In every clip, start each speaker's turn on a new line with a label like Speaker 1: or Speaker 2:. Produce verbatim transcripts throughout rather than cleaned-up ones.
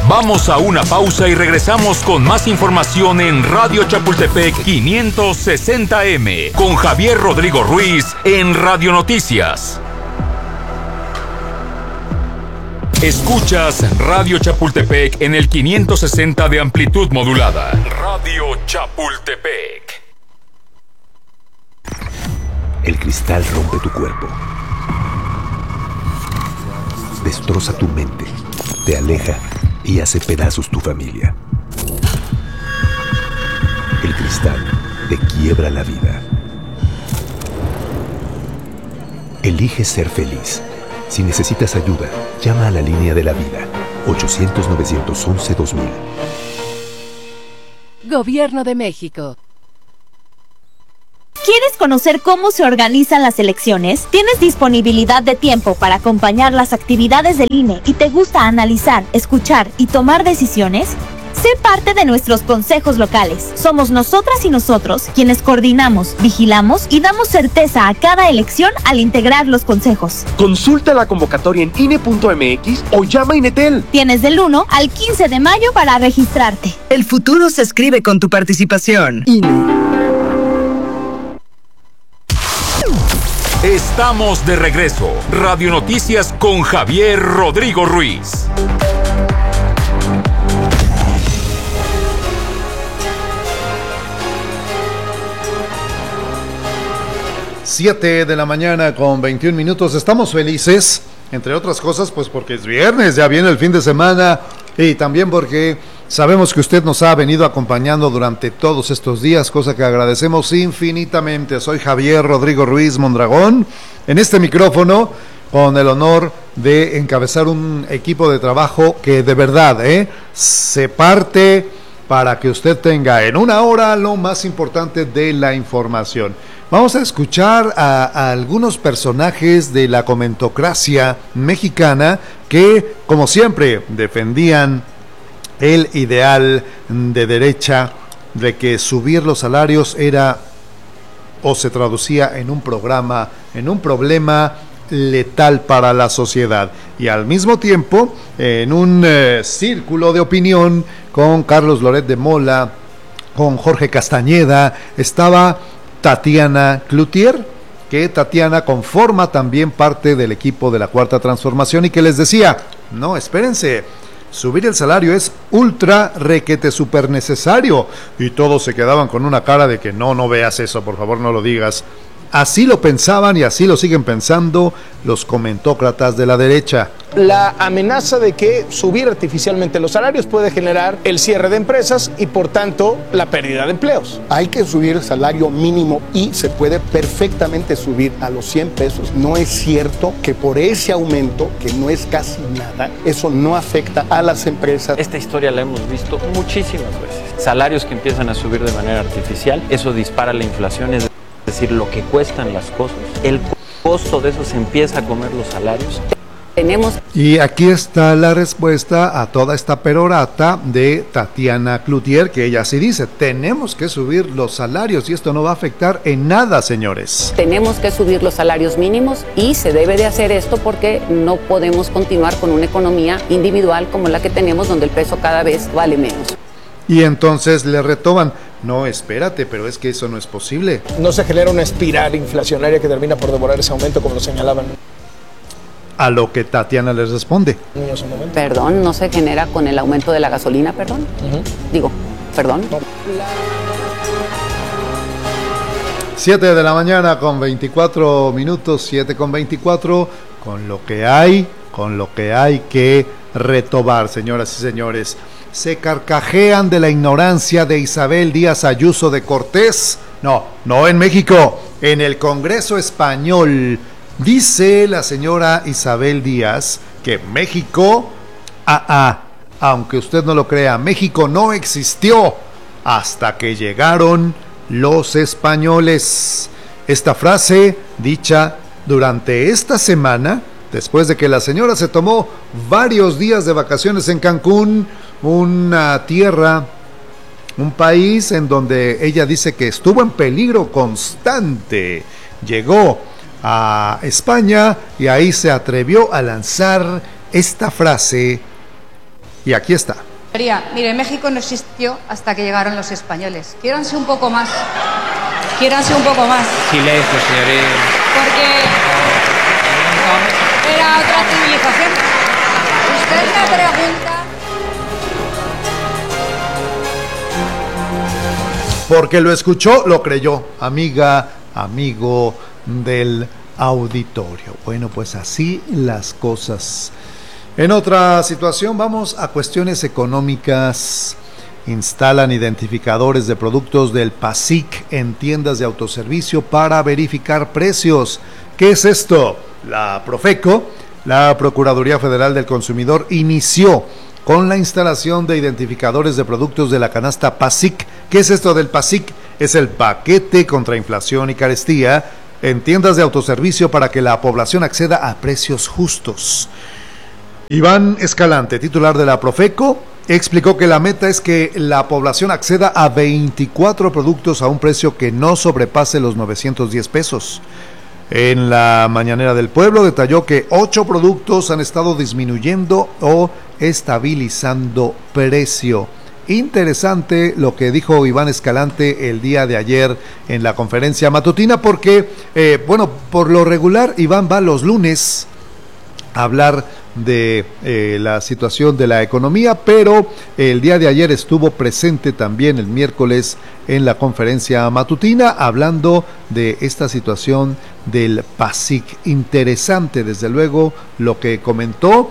Speaker 1: Vamos a una pausa y regresamos con más información en Radio Chapultepec quinientos sesenta eme con Javier Rodrigo Ruiz en Radio Noticias. Escuchas Radio Chapultepec en el quinientos sesenta de amplitud modulada. Radio Chapultepec.
Speaker 2: El cristal rompe tu cuerpo, destroza tu mente, te aleja y hace pedazos tu familia. El cristal te quiebra la vida. Elige ser feliz. Si necesitas ayuda, llama a la línea de la vida, ochocientos, novecientos once, dos mil.
Speaker 3: Gobierno de México.
Speaker 4: ¿Quieres conocer cómo se organizan las elecciones? ¿Tienes disponibilidad de tiempo para acompañar las actividades del I N E y te gusta analizar, escuchar y tomar decisiones? Sé parte de nuestros consejos locales. Somos nosotras y nosotros quienes coordinamos, vigilamos y damos certeza a cada elección al integrar los consejos.
Speaker 5: Consulta la convocatoria en I N E punto M X o llama a Inetel.
Speaker 4: Tienes del uno al quince de mayo para registrarte.
Speaker 6: El futuro se escribe con tu participación. I N E.
Speaker 1: Estamos de regreso. Radio Noticias con Javier Rodrigo Ruiz.
Speaker 7: Siete de la mañana con veintiún minutos. Estamos felices, entre otras cosas, pues porque es viernes, ya viene el fin de semana, y también porque sabemos que usted nos ha venido acompañando durante todos estos días, cosa que agradecemos infinitamente. Soy Javier Rodrigo Ruiz Mondragón, en este micrófono, con el honor de encabezar un equipo de trabajo que de verdad ¿eh? se parte para que usted tenga en una hora lo más importante de la información. Vamos a escuchar a, a algunos personajes de la comentocracia mexicana que, como siempre, defendían el ideal de derecha de que subir los salarios era o se traducía en un programa, en un problema letal para la sociedad. Y al mismo tiempo, en un eh, círculo de opinión con Carlos Loret de Mola, con Jorge Castañeda, estaba Tatiana Cloutier, que Tatiana conforma también parte del equipo de la Cuarta Transformación y que les decía, no, espérense, subir el salario es ultra requete super necesario. Y todos se quedaban con una cara de que no, no veas eso, por favor no lo digas. Así lo pensaban y así lo siguen pensando los comentócratas de la derecha.
Speaker 8: La amenaza de que subir artificialmente los salarios puede generar el cierre de empresas y por tanto la pérdida de empleos.
Speaker 9: Hay que subir el salario mínimo y se puede perfectamente subir a los cien pesos. No es cierto que por ese aumento, que no es casi nada, eso no afecta a las empresas.
Speaker 10: Esta historia la hemos visto muchísimas veces. Salarios que empiezan a subir de manera artificial, eso dispara la inflación, es decir, lo que cuestan las cosas, el costo de eso se empieza a comer los salarios.
Speaker 4: Tenemos...
Speaker 7: Y aquí está la respuesta a toda esta perorata de Tatiana Cloutier, que ella sí dice, tenemos que subir los salarios y esto no va a afectar en nada, señores.
Speaker 11: Tenemos que subir los salarios mínimos y se debe de hacer esto porque no podemos continuar con una economía individual como la que tenemos, donde el peso cada vez vale menos.
Speaker 7: Y entonces le retoman, no, espérate, pero es que eso no es posible.
Speaker 8: No se genera una espiral inflacionaria que termina por devorar ese aumento, como lo señalaban.
Speaker 7: A lo que Tatiana les responde.
Speaker 11: Perdón, ¿no se genera con el aumento de la gasolina, perdón? Uh-huh. Digo, perdón. No.
Speaker 7: siete de la mañana con veinticuatro minutos, siete con veinticuatro, con lo que hay, con lo que hay que retomar, señoras y señores. Se carcajean de la ignorancia de Isabel Díaz Ayuso de Cortés. No, no en México, en el Congreso español. Dice la señora Isabel Díaz que México, ah, ah, aunque usted no lo crea, México no existió hasta que llegaron los españoles. Esta frase, dicha durante esta semana, después de que la señora se tomó varios días de vacaciones en Cancún, una tierra, un país en donde ella dice que estuvo en peligro constante. Llegó a España y ahí se atrevió a lanzar esta frase y aquí está.
Speaker 12: Mire, México no existió hasta que llegaron los españoles. Quiéranse un poco más. Quiéranse un poco más.
Speaker 13: Silencio, señores.
Speaker 12: Porque era otra civilización. Usted me pregunta...
Speaker 7: Porque lo escuchó, lo creyó, amiga, amigo del auditorio. Bueno, pues así las cosas. En otra situación, vamos a cuestiones económicas. Instalan identificadores de productos del PASIC en tiendas de autoservicio para verificar precios. ¿Qué es esto? La Profeco, la Procuraduría Federal del Consumidor, inició con la instalación de identificadores de productos de la canasta PASIC. ¿Qué es esto del PASIC? Es el paquete contra inflación y carestía en tiendas de autoservicio para que la población acceda a precios justos. Iván Escalante, titular de la Profeco, explicó que la meta es que la población acceda a veinticuatro productos a un precio que no sobrepase los novecientos diez pesos. En la Mañanera del Pueblo detalló que ocho productos han estado disminuyendo o estabilizando precio. Interesante lo que dijo Iván Escalante el día de ayer en la conferencia matutina, porque, eh, bueno, por lo regular Iván va los lunes a hablar de eh, la situación de la economía, pero el día de ayer estuvo presente también el miércoles en la conferencia matutina hablando de esta situación del PASIC. Interesante, desde luego, lo que comentó.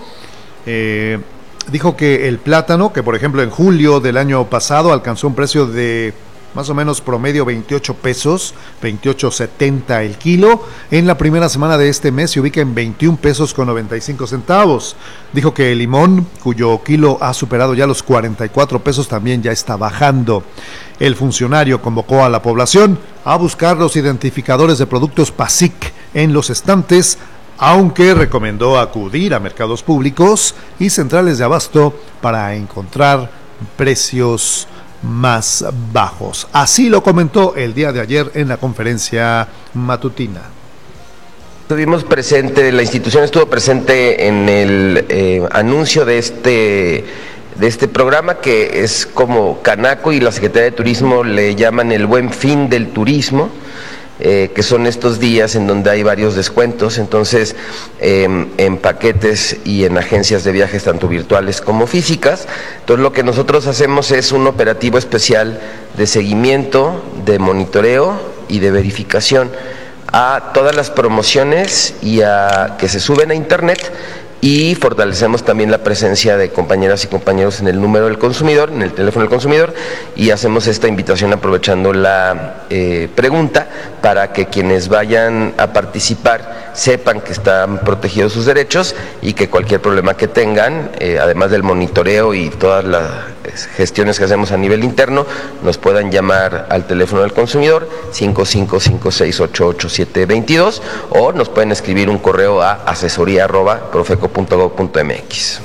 Speaker 7: Eh, dijo que el plátano, que por ejemplo en julio del año pasado alcanzó un precio de más o menos promedio veintiocho pesos, veintiocho setenta el kilo, en la primera semana de este mes se ubica en veintiún pesos con noventa y cinco centavos. Dijo que el limón, cuyo kilo ha superado ya los cuarenta y cuatro pesos, también ya está bajando. El funcionario convocó a la población a buscar los identificadores de productos PASIC en los estantes, aunque recomendó acudir a mercados públicos y centrales de abasto para encontrar precios más bajos. Así lo comentó el día de ayer en la conferencia matutina.
Speaker 14: Estuvimos presente, la institución estuvo presente en el eh, anuncio de este de este programa, que es como Canaco y la Secretaría de Turismo le llaman el Buen Fin del Turismo. Eh, que son estos días en donde hay varios descuentos, entonces eh, en paquetes y en agencias de viajes tanto virtuales como físicas. Entonces lo que nosotros hacemos es un operativo especial de seguimiento, de monitoreo y de verificación a todas las promociones y a que se suben a internet, y fortalecemos también la presencia de compañeras y compañeros en el número del consumidor, en el teléfono del consumidor, y hacemos esta invitación aprovechando la eh, pregunta para que quienes vayan a participar sepan que están protegidos sus derechos y que cualquier problema que tengan, eh, además del monitoreo y todas las gestiones que hacemos a nivel interno, nos puedan llamar al teléfono del consumidor cinco cinco cinco seis ocho ocho siete dos dos, o nos pueden escribir un correo a asesoría arroba profeco punto gob punto mx.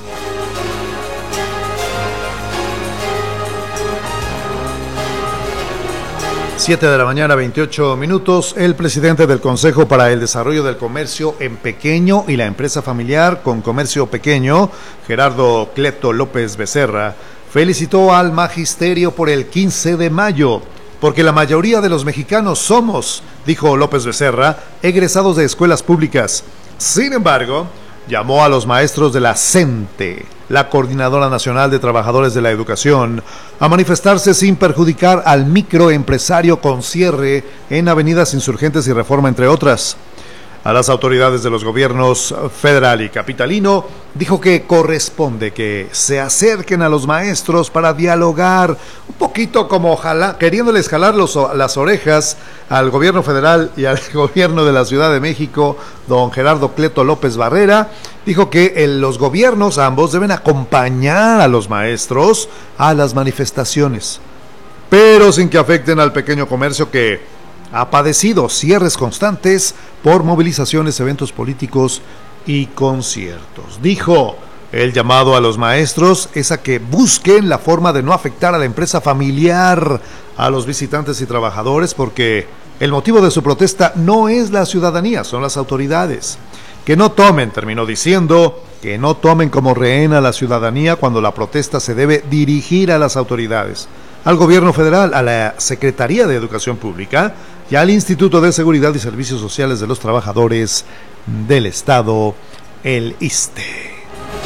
Speaker 7: siete de la mañana, veintiocho minutos. El presidente del Consejo para el Desarrollo del Comercio en Pequeño y la Empresa Familiar con Comercio Pequeño, Gerardo Cleto López Becerra, felicitó al magisterio por el quince de mayo, porque la mayoría de los mexicanos somos, dijo López Becerra, egresados de escuelas públicas. Sin embargo, llamó a los maestros de la CENTE, la Coordinadora Nacional de Trabajadores de la Educación, a manifestarse sin perjudicar al microempresario con cierre en avenidas Insurgentes y Reforma, entre otras. A las autoridades de los gobiernos federal y capitalino, dijo que corresponde que se acerquen a los maestros para dialogar, un poquito como jala, queriéndoles jalar los, las orejas al gobierno federal y al gobierno de la Ciudad de México, don Gerardo Cleto López Barrera. Dijo que el, los gobiernos ambos deben acompañar a los maestros a las manifestaciones, pero sin que afecten al pequeño comercio, que ha padecido cierres constantes por movilizaciones, eventos políticos y conciertos. Dijo, el llamado a los maestros es a que busquen la forma de no afectar a la empresa familiar, a los visitantes y trabajadores, porque el motivo de su protesta no es la ciudadanía, son las autoridades. Que no tomen, terminó diciendo, que no tomen como rehén a la ciudadanía cuando la protesta se debe dirigir a las autoridades, al gobierno federal, a la Secretaría de Educación Pública y al Instituto de Seguridad y Servicios Sociales de los Trabajadores del Estado, el I S S S T E.